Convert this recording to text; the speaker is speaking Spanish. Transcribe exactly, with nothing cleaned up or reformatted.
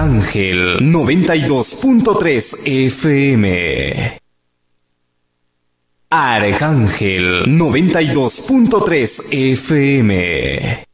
Arcángel noventa y dos punto tres F M. Arcángel noventa y dos punto tres F M.